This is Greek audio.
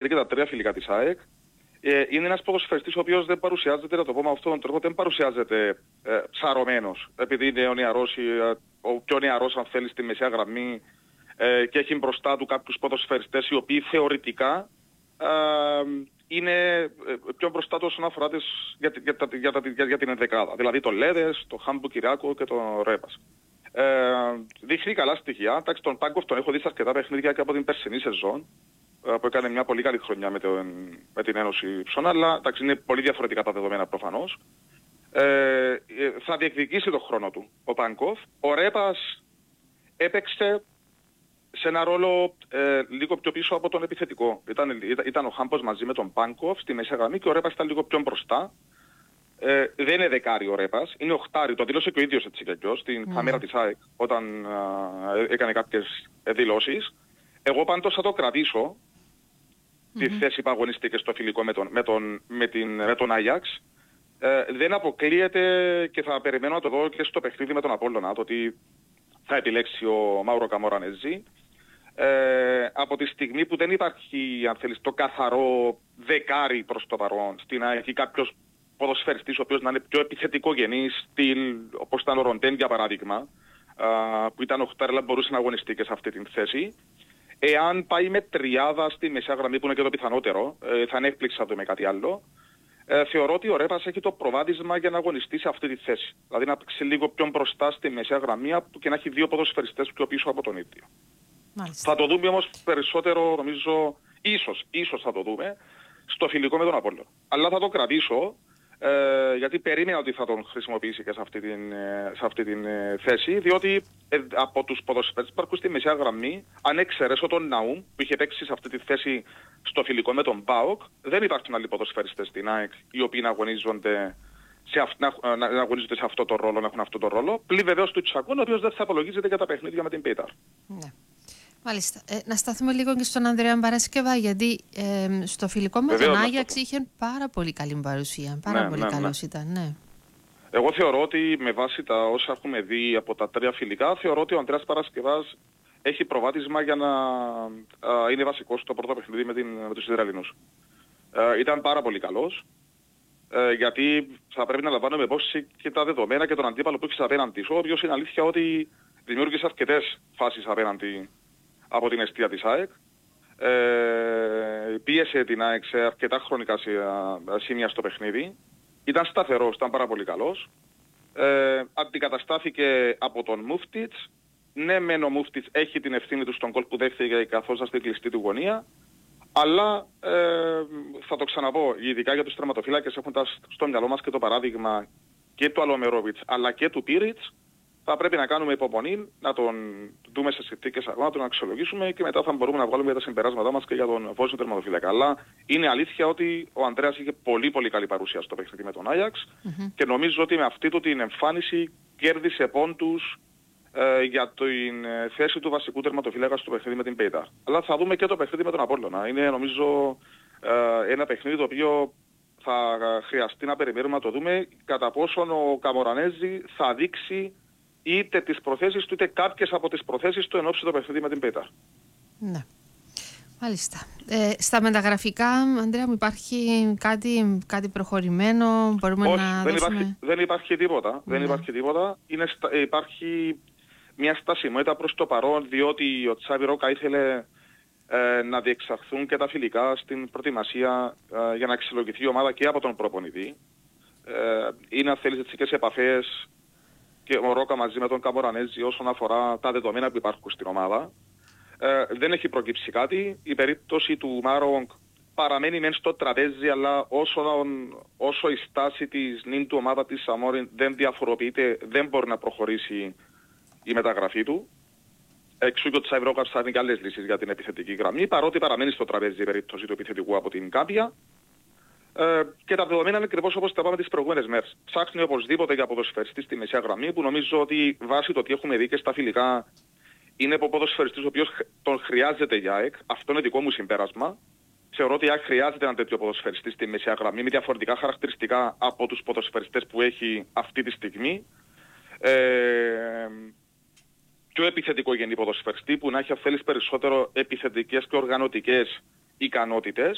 και τα 3 φιλικά της ΑΕΚ. Είναι ένας ποδοσφαιριστής ο οποίος δεν παρουσιάζεται, να το πω με αυτόν τον τρόπο, δεν παρουσιάζεται ψαρωμένος. Επειδή είναι ο νεαρός, ο πιο νεαρός αν θέλει στη μεσαία γραμμή και έχει μπροστά του κάποιους ποδοσφαιριστές οι οποίοι θεωρητικά είναι πιο μπροστά του όσον αφορά για την ενδεκάδα. Δηλαδή το Λέδες, το Χάμπου Κυριάκο και το Ρέπας. Δείχνει καλά στοιχεία. Εντάξει, τον Πάγκοφ τον έχω δει σε αρκετά παιχνίδια και από την περσινή σεζόν που έκανε μια πολύ καλή χρονιά με την Ένωση Ψώνα, αλλά εντάξει, είναι πολύ διαφορετικά τα δεδομένα προφανώς. Θα διεκδικήσει τον χρόνο του ο Πάγκοφ. Ο Ρέπας έπαιξε σε ένα ρόλο λίγο πιο πίσω από τον επιθετικό. Ήταν ο Χάμπος μαζί με τον Πάγκοφ στη μέση γραμμή και ο Ρέπας ήταν λίγο πιο μπροστά. Δεν είναι δεκάρι ο Ρέπας, είναι οχτάρι, το δήλωσε και ο ίδιος έτσι και αλλιώς στην κάμερα της ΑΕΚ όταν έκανε κάποιες δηλώσεις. Εγώ πάντως θα το κρατήσω τη θέση που αγωνίστηκε στο φιλικό με τον Άγιαξ. Δεν αποκλείεται και θα περιμένω να το δω και στο παιχνίδι με τον Απόλλωνα, το ότι θα επιλέξει ο Μάουρο Καμορανέζη. Από τη στιγμή που δεν υπάρχει, αν θέλεις, το καθαρό δεκάρι προς το παρόν στην ΑΕΚ ή κάποιος ποδοσφαιριστής ο οποίος να είναι πιο επιθετικογενής, όπως ήταν ο Ροντέν για παράδειγμα, που ήταν οχτάρι αλλά μπορούσε να αγωνιστεί και σε αυτή την θέση. Εάν πάει με τριάδα στη μεσαία γραμμή που είναι και το πιθανότερο, θα είναι έκπληξη να δούμε κάτι άλλο. Θεωρώ ότι ο Ρέπας έχει το προβάδισμα για να αγωνιστεί σε αυτή τη θέση. Δηλαδή να παίξει λίγο πιο μπροστά στη μεσαία γραμμή και να έχει δύο ποδοσφαιριστές πιο πίσω από τον ίδιο. Μάλιστα. Θα το δούμε όμως περισσότερο, νομίζω, ίσως θα το δούμε, στο φιλικό με τον Απόλλωνα. Αλλά θα το κρατήσω, γιατί περίμενα ότι θα τον χρησιμοποιήσει και σε αυτή την θέση, διότι από τους ποδοσφαιριστές που υπάρχουν στη μεσαία γραμμή, αν εξαιρέσω τον Ναούμ που είχε παίξει σε αυτή τη θέση στο φιλικό με τον ΠΑΟΚ, δεν υπάρχουν άλλοι ποδοσφαιριστές στην ΑΕΚ οι οποίοι να αγωνίζονται σε αυτό το ρόλο, να έχουν αυτό το ρόλο. Πλην βεβαίως του Τσακούν, ο οποίος δεν θα απολογίζεται για τα παιχνίδια με την Πέιταρ. Ναι. Μάλιστα. Να σταθούμε λίγο και στον Ανδρέα Μπαρασκεβά, γιατί στο φιλικό με τον Άγιαξ είχε πάρα πολύ καλή παρουσία. Πάρα πολύ καλός ήταν, ναι. Εγώ θεωρώ ότι με βάση τα όσα έχουμε δει από τα 3 φιλικά, θεωρώ ότι ο Ανδρέας Παρασκευάς έχει προβάδισμα για να είναι βασικός στο πρώτο παιχνίδι με τους Ισραηλινούς. Ήταν πάρα πολύ καλός, γιατί θα πρέπει να λαμβάνουμε υπόψη και τα δεδομένα και τον αντίπαλο που έχεις απέναντι σου, ο οποίος είναι αλήθεια ότι δημιούργησε αρκετές φάσεις απέναντι από την αιστεία της ΑΕΚ. Πίεσε την ΑΕΚ σε αρκετά χρονικά σημεία στο παιχνίδι. Ήταν σταθερός, ήταν πάρα πολύ καλός. Αντικαταστάθηκε από τον Μούφτιτς. Ναι, μεν ο Μούφτιτς έχει την ευθύνη του στον γκολ που δέχθηκε καθώς ήταν στην κλειστή του γωνία. Αλλά θα το ξαναπώ, ειδικά για τους τερματοφύλακες, έχοντας στο μυαλό μας και το παράδειγμα και του Αλομερόβιτς αλλά και του Πίριτς, θα πρέπει να κάνουμε υπομονή, να τον δούμε σε συνθήκες αγώνα, να τον αξιολογήσουμε και μετά θα μπορούμε να βγάλουμε τα συμπεράσματά μας και για τον Βόσνιο τερματοφύλακα. Αλλά είναι αλήθεια ότι ο Ανδρέας είχε πολύ πολύ καλή παρουσία στο παιχνίδι με τον Άγιαξ και νομίζω ότι με αυτή του την εμφάνιση κέρδισε πόντους για την θέση του βασικού τερματοφύλακα στο παιχνίδι με την Πέιταρ. Αλλά θα δούμε και το παιχνίδι με τον Απόλλωνα. Είναι νομίζω ένα παιχνίδι το οποίο θα χρειαστεί να περιμένουμε να το δούμε κατά πόσον ο Καμορανέζη θα δείξει είτε τις προθέσεις του είτε κάποιες από τις προθέσεις του ενόψει το παιχνίδι με την Πέιταρ. Ναι. Μάλιστα. Στα μεταγραφικά, Ανδρέα μου, υπάρχει κάτι προχωρημένο, μπορούμε να δώσουμε... δεν υπάρχει τίποτα. Ναι. Δεν υπάρχει τίποτα. Υπάρχει μια στασιμότητα προς το παρόν, διότι ο Τσάβι Ρόκα ήθελε να διεξαχθούν και τα φιλικά στην προετοιμασία για να αξιολογηθεί η ομάδα και από τον προπονητή. Είναι αν θέλεις έτσι και σε επαφές και ο Ρόκα μαζί με τον Καμορανέζη όσον αφορά τα δεδομένα που υπάρχουν στην ομάδα. Δεν έχει προκύψει κάτι. Η περίπτωση του Μάρογκ παραμένει μεν στο τραπέζι, αλλά όσο η στάση της νυν του ομάδα της Σαμόριν δεν διαφοροποιείται, δεν μπορεί να προχωρήσει η μεταγραφή του. Εξού και ο Τσάβι Ρόκα ψάχνει και άλλες λύσεις για την επιθετική γραμμή, παρότι παραμένει στο τραπέζι η περίπτωση του επιθετικού από την Κάμπια. Και τα δεδομένα είναι ακριβώς όπως τα πάμε τις προηγούμενες μέρες. Ψάχνει οπωσδήποτε για ποδοσφαιριστή στη μεσαία γραμμή, που νομίζω ότι βάσει το τι έχουμε δει και στα φιλικά είναι από ποδοσφαιριστής ο οποίος τον χρειάζεται για ΑΕΚ. Αυτό είναι δικό μου συμπέρασμα. Θεωρώ ότι η ΑΕΚ χρειάζεται ένα τέτοιο ποδοσφαιριστή στη μεσαία γραμμή με διαφορετικά χαρακτηριστικά από τους ποδοσφαιριστές που έχει αυτή τη στιγμή. Πιο επιθετικό γενή ποδοσφαιριστή που να έχει αν θέλεις περισσότερο επιθετικές και οργανωτικές ικανότητες.